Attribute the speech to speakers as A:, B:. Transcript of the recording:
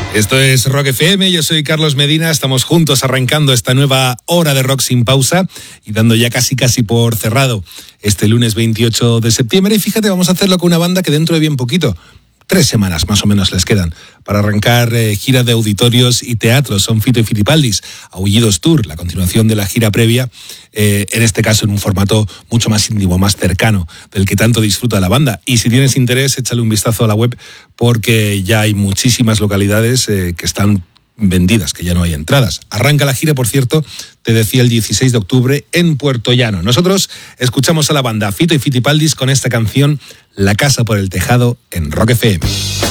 A: Esto es Rock FM, yo soy Carlos Medina, estamos juntos arrancando esta nueva hora de rock sin pausa y dando ya casi por cerrado este lunes 28 de septiembre. Y fíjate, vamos a hacerlo con una banda que dentro de bien poquito, 3 semanas más o menos les quedan para arrancar gira de auditorios y teatros. Son Fito y Fitipaldis, Aullidos Tour, la continuación de la gira previa, en este caso en un formato mucho más íntimo, más cercano, del que tanto disfruta la banda. Y si tienes interés, échale un vistazo a la web, porque ya hay muchísimas localidades que están vendidas, que ya no hay entradas. Arranca la gira, por cierto, te decía, el 16 de octubre en Puerto Llano. Nosotros escuchamos a la banda Fito y Fitipaldis con esta canción La casa por el tejado en Rock FM.